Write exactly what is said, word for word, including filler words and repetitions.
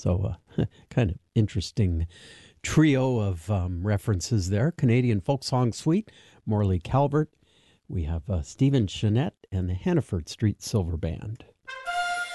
So uh, kind of interesting trio of um, references there. Canadian Folk Song Suite, Morley Calvert. We have uh, Stephen Chenette and the Hannaford Street Silver Band.